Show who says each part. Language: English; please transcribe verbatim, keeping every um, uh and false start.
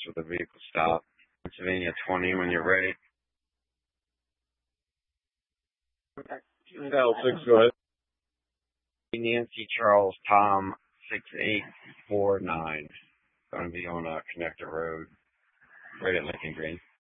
Speaker 1: with a vehicle stop. Pennsylvania twenty when you're ready.
Speaker 2: L six, go ahead.
Speaker 1: Nancy Charles Tom six eight four nine. Going to be on uh, Connector Road, right at Lincoln Green.